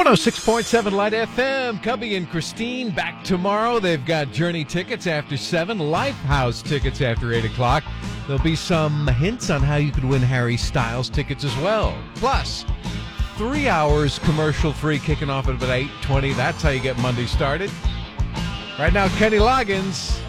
106.7 Light FM. Cubby and Christine back tomorrow. They've got Journey tickets after 7, Lifehouse tickets after 8 o'clock. There'll be some hints on how you could win Harry Styles tickets as well. Plus, 3 hours commercial-free kicking off at about 8:20. That's how you get Monday started. Right now, Kenny Loggins.